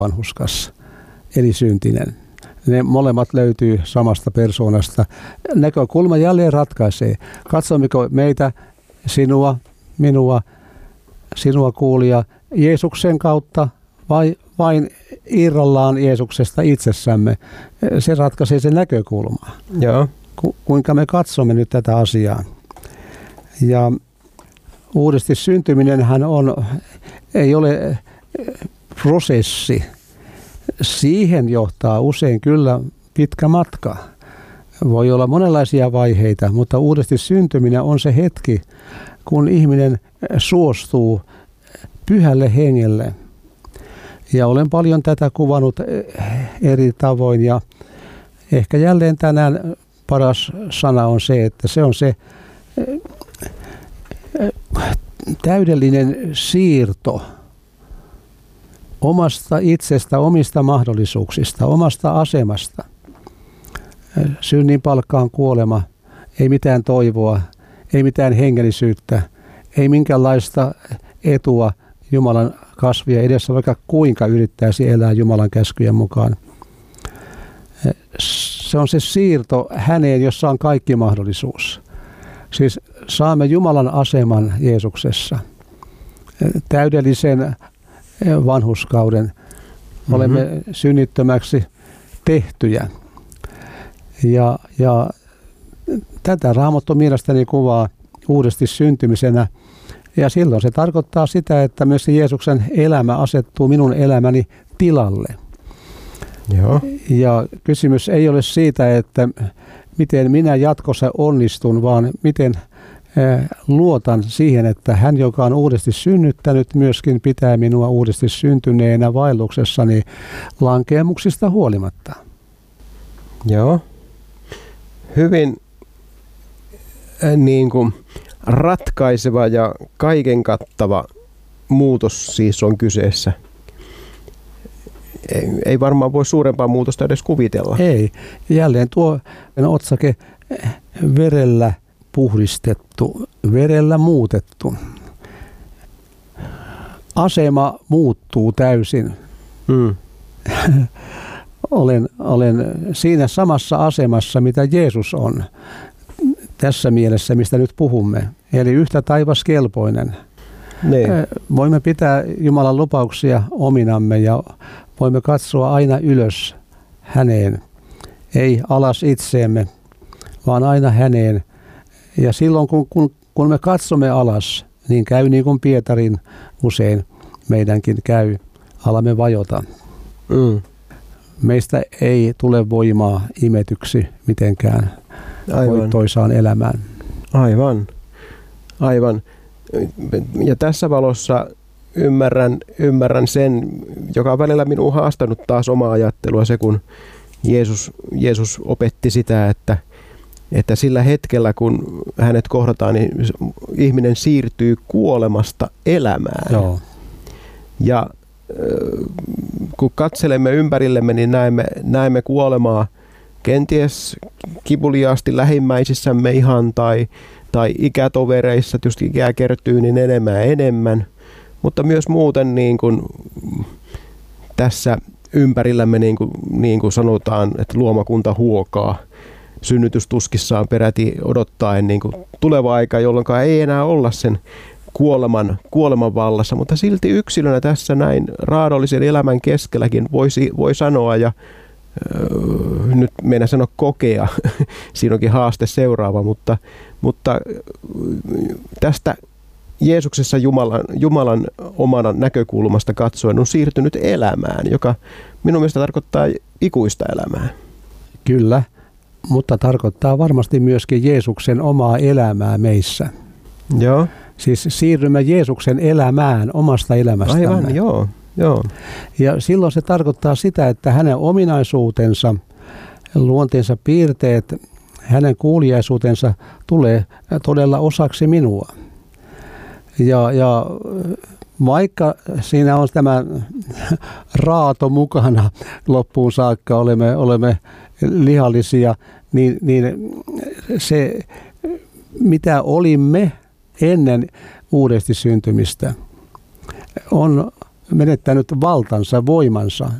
vanhurskas, eli syntinen. Ne molemmat löytyy samasta persoonasta. Näkökulma jälleen ratkaisee. Katsommeko meitä, sinua, minua, sinua kuulija, Jeesuksen kautta vai vain irrallaan Jeesuksesta itsessämme? Se ratkaisee sen näkökulmaa. Joo. Kuinka me katsomme nyt tätä asiaa. Ja uudesti syntyminenhän ei ole prosessi. Siihen johtaa usein kyllä pitkä matka. Voi olla monenlaisia vaiheita, mutta uudesti syntyminen on se hetki, kun ihminen suostuu pyhälle hengelle. Ja olen paljon tätä kuvannut eri tavoin ja ehkä jälleen tänään paras sana on se, että se on se täydellinen siirto omasta itsestä, omista mahdollisuuksista, omasta asemasta. Synnin palkka on kuolema, ei mitään toivoa, ei mitään hengellisyyttä, ei minkäänlaista etua Jumalan kasvia edessä, vaikka kuinka yrittäisi elää Jumalan käskyjen mukaan. Se on se siirto häneen, jossa on kaikki mahdollisuus. Siis saamme Jumalan aseman Jeesuksessa, täydellisen vanhurskauden. Olemme synnittömäksi tehtyjä. Ja tätä Raamattu mielestäni kuvaa uudesti syntymisenä. Ja silloin se tarkoittaa sitä, että myös Jeesuksen elämä asettuu minun elämäni tilalle. Joo. Ja kysymys ei ole siitä, että miten minä jatkossa onnistun, vaan miten luotan siihen, että hän, joka on uudesti synnyttänyt, myöskin pitää minua uudesti syntyneenä vaelluksessani lankeemuksista huolimatta. Joo. Hyvin niin kuin ratkaiseva ja kaiken kattava muutos siis on kyseessä. Ei varmaan voi suurempaa muutosta edes kuvitella. Ei. Jälleen tuo otsake verellä puhdistettu, verellä muutettu. Asema muuttuu täysin. Olen siinä samassa asemassa, mitä Jeesus on. Tässä mielessä, mistä nyt puhumme. Eli yhtä taivaskelpoinen. Niin. Voimme pitää Jumalan lupauksia ominamme ja voimme katsoa aina ylös häneen. Ei alas itseemme, vaan aina häneen. Ja silloin kun me katsomme alas, niin käy niin kuin Pietarin usein meidänkin käy. Alamme vajota. Meistä ei tule voimaa imetyksi mitenkään voittoisaan elämään. Aivan. Ja tässä valossa ymmärrän sen, joka on välillä minua haastanut taas omaa ajattelua, se kun Jeesus opetti sitä, että sillä hetkellä kun hänet kohdataan, niin ihminen siirtyy kuolemasta elämään. Joo. Ja kun katselemme ympärillemme, niin näemme kuolemaa kenties kivuliaasti lähimmäisissämme ihan tai ikätovereissa, tietysti ikää kertyy niin enemmän, mutta myös muuten niin kuin tässä ympärillämme niin kuin sanotaan, että luomakunta huokaa synnytystuskissaan peräti odottaen niin kuin tuleva aika, jolloin ei enää olla sen kuoleman vallassa, mutta silti yksilönä tässä näin raadollisen elämän keskelläkin voi sanoa ja nyt meinaa sanoa kokea, siinä onkin haaste seuraava, mutta tästä Jeesuksessa Jumalan omana näkökulmasta katsoen on siirtynyt elämään, joka minun mielestä tarkoittaa ikuista elämää. Kyllä, mutta tarkoittaa varmasti myöskin Jeesuksen omaa elämää meissä. Joo. Siis siirrymme Jeesuksen elämään omasta elämästämme. Aivan, joo. Ja silloin se tarkoittaa sitä, että hänen ominaisuutensa, luonteensa piirteet, hänen kuuliaisuutensa tulee todella osaksi minua. Ja vaikka siinä on tämä raato mukana loppuun saakka, olemme lihallisia, niin se mitä olimme ennen uudesti syntymistä on menettänyt valtansa, voimansa